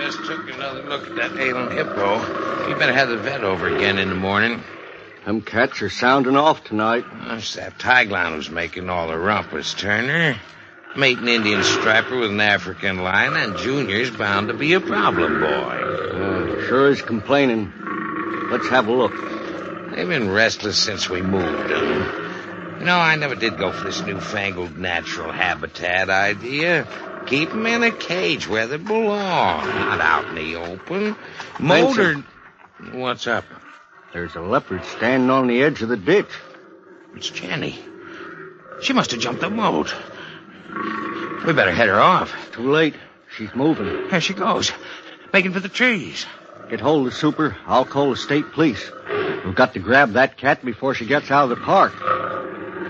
Just took another look at that ailing hippo. You better have the vet over again in the morning. Them cats are sounding off tonight. That's that Tiglan who's making all the rumpus, Turner. Mating Indian striper with an African lion, and Junior's bound to be a problem boy. Sure is complaining. Let's have a look. They've been restless since we moved them. You know, I never did go for this newfangled natural habitat idea. Keep them in a cage where they belong, not out in the open. Motor... What's up? There's a leopard standing on the edge of the ditch. It's Jenny. She must have jumped the moat. We better head her off. Too late. She's moving. There she goes, making for the trees. Get hold of Super. I'll call the state police. We've got to grab that cat before she gets out of the park.